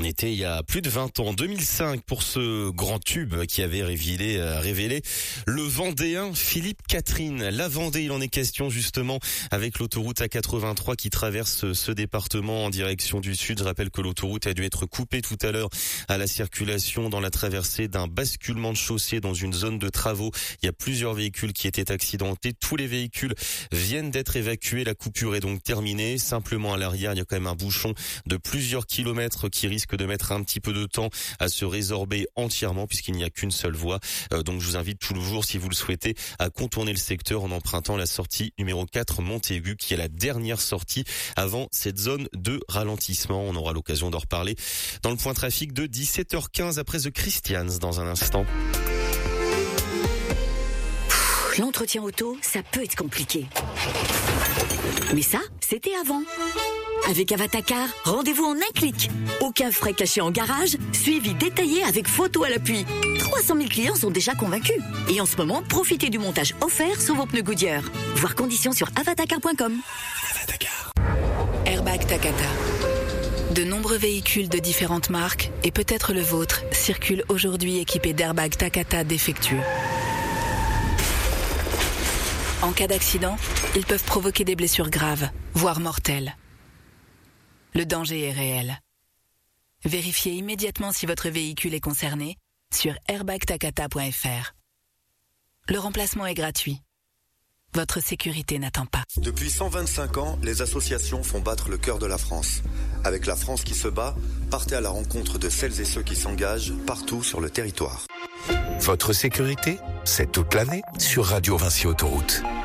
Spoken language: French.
était il y a plus de 20 ans, 2005, pour ce grand tube qui avait révélé le Vendéen Philippe Catherine. La Vendée, il en est question justement avec l'autoroute A83 qui traverse ce département en direction du sud. Je rappelle que l'autoroute a dû être coupée tout à l'heure à la circulation dans la traversée d'un basculement de chaussée dans une zone de travaux. Il y a plusieurs véhicules qui étaient accidentés. Tous les véhicules viennent d'être évacués. La coupure est donc terminée. Simplement à l'arrière, il y a quand même un bouchon de plusieurs kilomètres qui risque de mettre un petit peu de temps à se résorber entièrement puisqu'il n'y a qu'une seule voie. Donc je vous invite toujours, si vous le souhaitez, à contourner le secteur en empruntant la sortie numéro 4 Montaigu qui est la dernière sortie avant cette zone de ralentissement. On aura l'occasion d'en reparler dans le point trafic de 17h15 après The Christians dans un instant. L'entretien auto, ça peut être compliqué. Mais ça, c'était avant. Avec Avatacar, rendez-vous en un clic. Aucun frais cachés en garage, suivi détaillé avec photo à l'appui. 300 000 clients sont déjà convaincus. Et en ce moment, profitez du montage offert sur vos pneus Goodyear. Voir conditions sur avatacar.com. Avatacar. Airbag Takata. De nombreux véhicules de différentes marques, et peut-être le vôtre, circulent aujourd'hui équipés d'airbags Takata défectueux. En cas d'accident, ils peuvent provoquer des blessures graves, voire mortelles. Le danger est réel. Vérifiez immédiatement si votre véhicule est concerné sur airbagtakata.fr. Le remplacement est gratuit. Votre sécurité n'attend pas. Depuis 125 ans, les associations font battre le cœur de la France. Avec la France qui se bat, partez à la rencontre de celles et ceux qui s'engagent partout sur le territoire. Votre sécurité, c'est toute l'année sur Radio Vinci Autoroute.